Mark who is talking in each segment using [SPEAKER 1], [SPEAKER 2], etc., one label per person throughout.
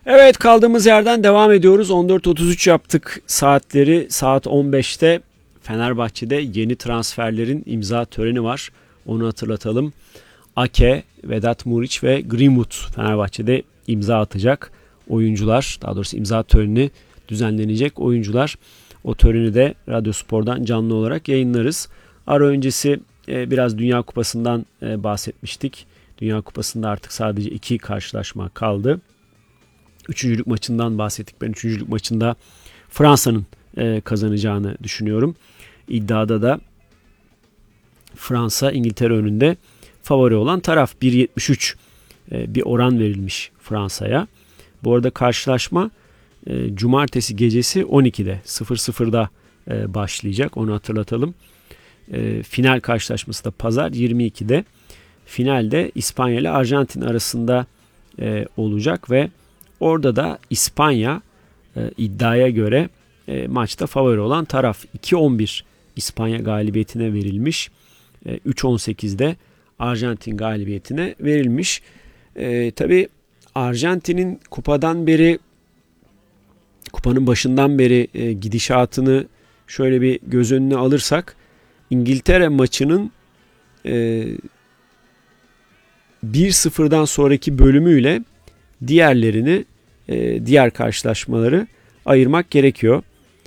[SPEAKER 1] Evet, kaldığımız yerden devam ediyoruz. 14.33 yaptık saatleri. Saat 15'te Fenerbahçe'de yeni transferlerin imza töreni var. Onu hatırlatalım. Ake, Vedat Muriç ve Greenwood Fenerbahçe'de imza atacak oyuncular. Daha doğrusu imza töreni düzenlenecek oyuncular. O töreni de Radyo Spor'dan canlı olarak yayınlarız. Ara öncesi biraz Dünya Kupası'ndan bahsetmiştik. Dünya Kupası'nda artık sadece 2 karşılaşma kaldı. Üçüncülük maçından bahsettik. Ben üçüncülük maçında Fransa'nın kazanacağını düşünüyorum. İddiada da Fransa İngiltere önünde favori olan taraf. 1.73 bir oran verilmiş Fransa'ya. Bu arada karşılaşma cumartesi gecesi 12'de 00'da başlayacak. Onu hatırlatalım. Final karşılaşması da pazar 22'de. Finalde İspanya ile Arjantin arasında olacak ve orada da İspanya iddiaya göre maçta favori olan taraf. 2-11 İspanya galibiyetine verilmiş. 3-18'de Arjantin galibiyetine verilmiş. Tabii Arjantin'in kupanın başından beri gidişatını şöyle bir göz önüne alırsak, İngiltere maçının 1-0'dan sonraki bölümüyle diğer karşılaşmaları ayırmak gerekiyor.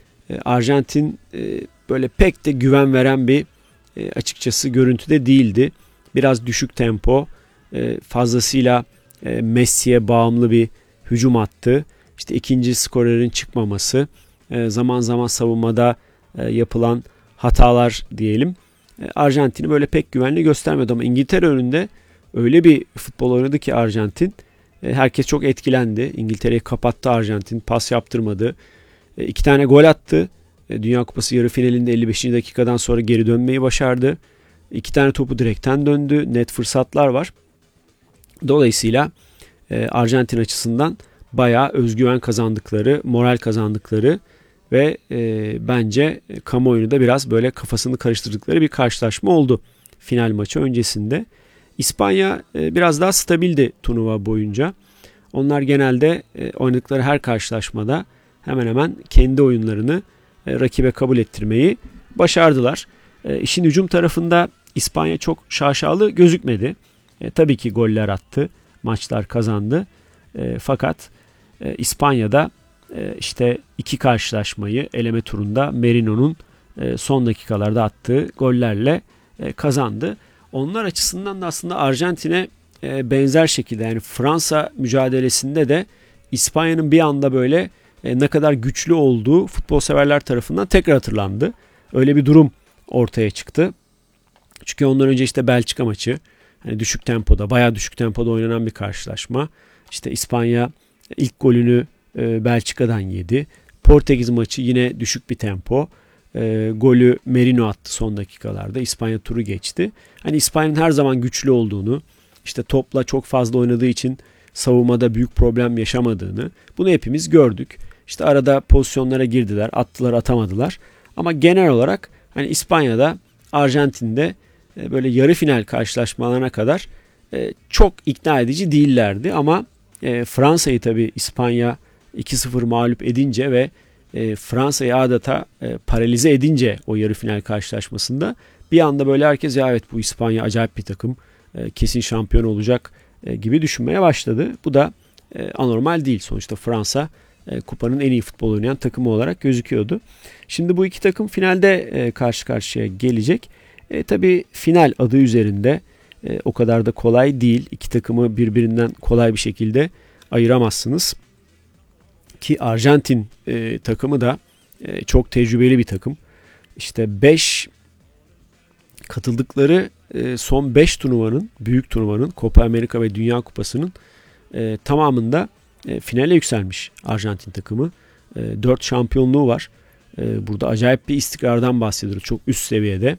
[SPEAKER 1] Arjantin böyle pek de güven veren bir açıkçası görüntüde değildi. Biraz düşük tempo, fazlasıyla Messi'ye bağımlı bir hücum attı. İşte ikinci skorerin çıkmaması, zaman zaman savunmada yapılan hatalar diyelim. Arjantin'i böyle pek güvenli göstermedi ama İngiltere önünde öyle bir futbol oynadı ki Arjantin. Herkes çok etkilendi. İngiltere'yi kapattı Arjantin. Pas yaptırmadı. 2 tane gol attı. Dünya Kupası yarı finalinde 55. dakikadan sonra geri dönmeyi başardı. 2 tane topu direkten döndü. Net fırsatlar var. Dolayısıyla Arjantin açısından bayağı özgüven kazandıkları, moral kazandıkları ve bence kamuoyunu da biraz böyle kafasını karıştırdıkları bir karşılaşma oldu final maçı öncesinde. İspanya biraz daha stabildi turnuva boyunca. Onlar genelde oynadıkları her karşılaşmada hemen hemen kendi oyunlarını rakibe kabul ettirmeyi başardılar. İşin hücum tarafında İspanya çok şaşalı gözükmedi. Tabii ki goller attı, maçlar kazandı. Fakat İspanya'da işte 2 karşılaşmayı eleme turunda Merino'nun son dakikalarda attığı gollerle kazandı. Onlar açısından da aslında Arjantin'e benzer şekilde, yani Fransa mücadelesinde de İspanya'nın bir anda böyle ne kadar güçlü olduğu futbol severler tarafından tekrar hatırlandı. Öyle bir durum ortaya çıktı. Çünkü ondan önce işte Belçika maçı, hani düşük tempoda, bayağı düşük tempoda oynanan bir karşılaşma. İşte İspanya ilk golünü Belçika'dan yedi. Portekiz maçı yine düşük bir tempo. Golü Merino attı son dakikalarda. İspanya turu geçti. Hani İspanya'nın her zaman güçlü olduğunu, işte topla çok fazla oynadığı için savunmada büyük problem yaşamadığını, bunu hepimiz gördük. İşte arada pozisyonlara girdiler, attılar, atamadılar. Ama genel olarak hani İspanya'da, Arjantin'de böyle yarı final karşılaşmalarına kadar çok ikna edici değillerdi. Ama Fransa'yı tabii İspanya 2-0 mağlup edince ve Fransa'yı adeta paralize edince o yarı final karşılaşmasında bir anda böyle herkes, ya evet bu İspanya acayip bir takım, kesin şampiyon olacak gibi düşünmeye başladı. Bu da anormal değil. Sonuçta Fransa kupanın en iyi futbol oynayan takımı olarak gözüküyordu. Şimdi bu iki takım finalde karşı karşıya gelecek. Tabii final adı üzerinde o kadar da kolay değil. İki takımı birbirinden kolay bir şekilde ayıramazsınız. Ki Arjantin takımı da çok tecrübeli bir takım. İşte katıldıkları son 5 turnuvanın, büyük turnuvanın, Copa America ve Dünya Kupası'nın tamamında finale yükselmiş Arjantin takımı. 4 şampiyonluğu var. Burada acayip bir istikrardan bahsediyoruz. Çok üst seviyede.